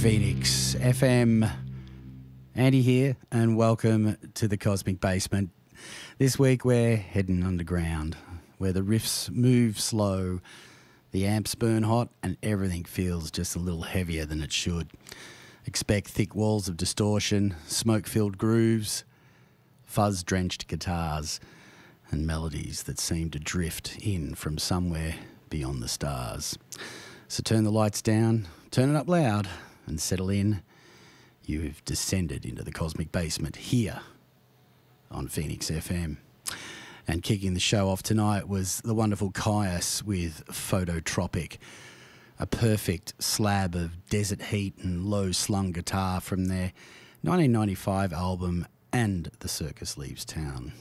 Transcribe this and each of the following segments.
Phoenix FM. Andy here, and welcome to the Cosmic Basement. This week we're heading underground, where the riffs move slow, the amps burn hot, and everything feels just a little heavier than it should. Expect thick walls of distortion, smoke-filled grooves, fuzz-drenched guitars, and melodies that seem to drift in from somewhere beyond the stars. So turn the lights down, turn it up loud, and settle in. You have descended into the Cosmic Basement here on Phoenix FM. And kicking the show off tonight was the wonderful Kyuss with Phototropic, a perfect slab of desert heat and low-slung guitar from their 1995 album And the Circus Leaves Town.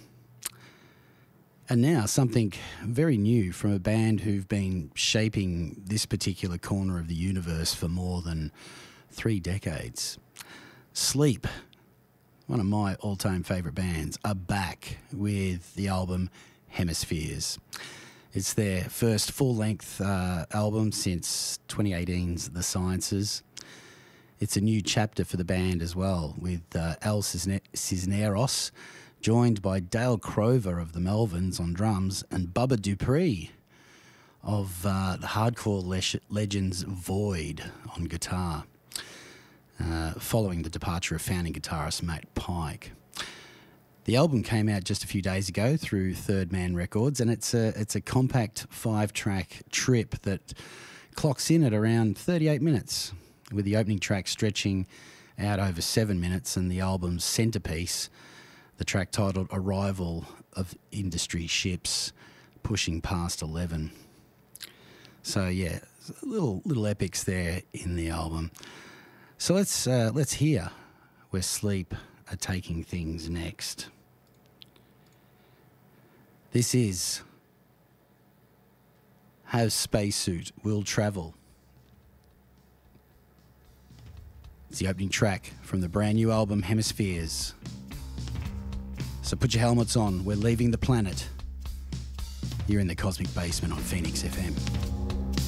And now something very new from a band who've been shaping this particular corner of the universe for more than 3 decades. Sleep, one of my all-time favourite bands, are back with the album Hemispheres. It's their first full-length album since 2018's The Sciences. It's a new chapter for the band as well, with Al Cisneros, joined by Dale Crover of the Melvins on drums and Bubba Dupree of the hardcore legends Void on guitar, following the departure of founding guitarist Matt Pike. The album came out just a few days ago through Third Man Records, and it's a compact 5-track trip that clocks in at around 38 minutes, with the opening track stretching out over 7 minutes and the album's centrepiece, the track titled Arrival of Industry Ships, pushing past 11. So yeah, little epics there in the album. So let's hear where Sleep are taking things next. This is How Spacesuit Will Travel. It's the opening track from the brand new album Hemispheres. So put your helmets on, we're leaving the planet. You're in the Cosmic Basement on Phoenix FM.